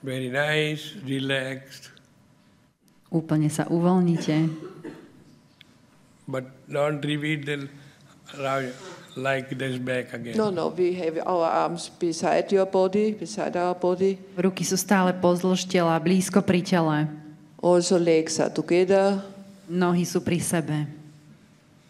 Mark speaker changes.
Speaker 1: Very nice, relaxed.
Speaker 2: Úplne sa uvoľnite.
Speaker 1: But don't repeat the like this back again.
Speaker 3: No, we have our arms beside your body, beside our body.
Speaker 2: Ruky sú stále pozdĺž tela, blízko pri tele.
Speaker 3: Also legs are together.
Speaker 2: Nohy sú pri sebe.